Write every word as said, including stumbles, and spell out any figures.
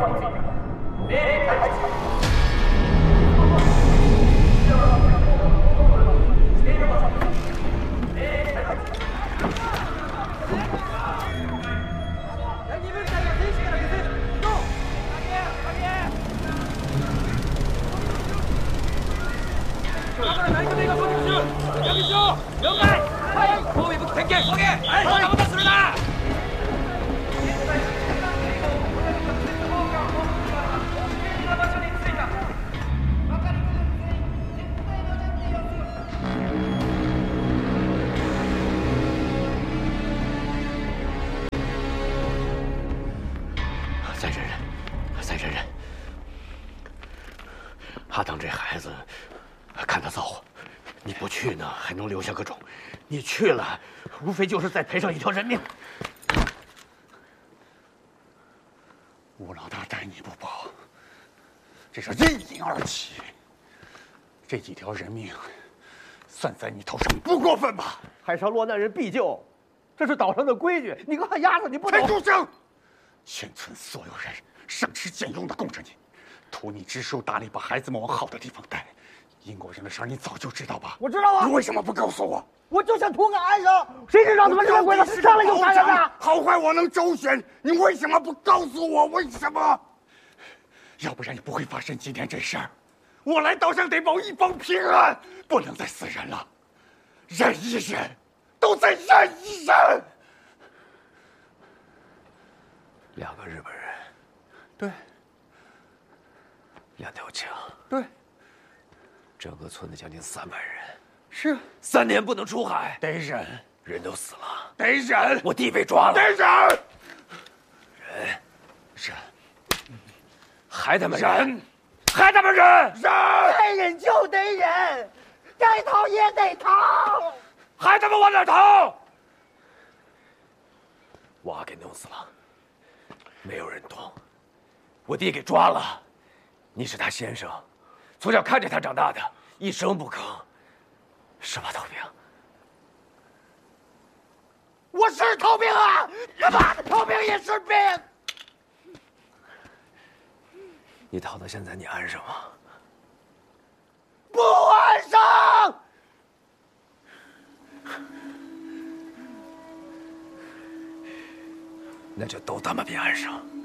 再忍忍，再忍忍。阿当这孩子，看他造化，你不去呢，还能留下个种；你去了，无非就是再赔上一条人命。 吴老大待你不薄，这是因人而起。这几条人命，算在你头上，不过分吧？ 海上落难人必救，这是岛上的规矩。你个旱鸭子，你不懂！ 陈竹生，全村所有人省吃俭用的供着你，图你知书达理，把孩子们往好的地方带。英国人的事儿你早就知道吧？ 我知道啊。 你为什么不告诉我？ 我就想图个安生，谁知道他妈这个鬼子上来就杀人了？ 好坏我能周旋，你为什么不告诉我？为什么？要不然也不会发生今天这事儿。我来岛上得保一方平安，不能再死人了。忍一忍，都再忍一忍。 两个日本人， 对， 两条枪， 对， 整个村子将近三百人， 是三年不能出海， 得忍， 人都死了， 得忍， 我弟被抓了， 得忍， 忍， 忍， 还他妈忍， 还他妈忍， 忍， 该忍就得忍，该逃也得逃， 还他妈往哪逃？娃给弄死了，没有人动，我弟给抓了，你是他先生，从小看着他长大的，一声不吭，是吧，逃兵？ 我是逃兵啊！他妈的，逃兵也是兵。 你逃到现在，你安生吗？ 不安生。 那就都他妈别安生。